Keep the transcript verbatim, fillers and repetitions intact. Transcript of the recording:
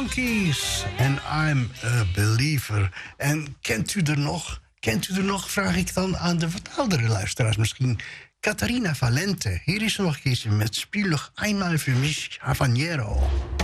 Monkeys en I'm a Believer. En kent u er nog? Kent u er nog, vraag ik dan aan de wat oudere luisteraars misschien. Catarina Valente. Hier is ze nog eens met Spiel noch einmal für mich, Havanero.